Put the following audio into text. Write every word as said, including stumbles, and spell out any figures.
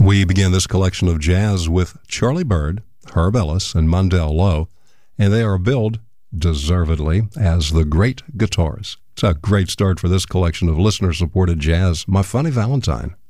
We begin this collection of jazz with Charlie Byrd, Herb Ellis, and Mundell Lowe, and they are billed, deservedly, as the Great Guitars. It's a great start for this collection of listener-supported jazz, My Funny Valentine.